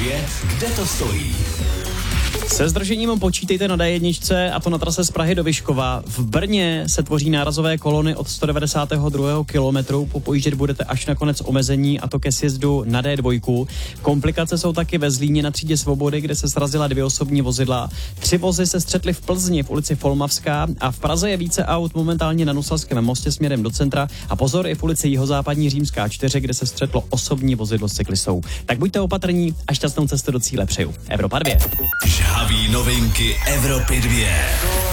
2, kde to stojí? Se zdržením počítejte na D1 a to na trase z Prahy do Vyškova. V Brně se tvoří nárazové kolony od 192. kilometru. Popojíždět budete až na konec omezení a to ke sjezdu na D2. Komplikace jsou taky ve Zlíně na třídě Svobody, kde se srazila 2 osobní vozidla. 3 vozy se střetly v Plzni v ulici Folmavská a v Praze je více aut momentálně na Nuselském mostě směrem do centra a pozor i v ulici Jihozápadní Římská 4, kde se střetlo osobní vozidlo s cyklistou. Tak buďte opatrní a šťastnou cestu do cíle přeju. Evropa 2. Žhaví novinky Evropy 2.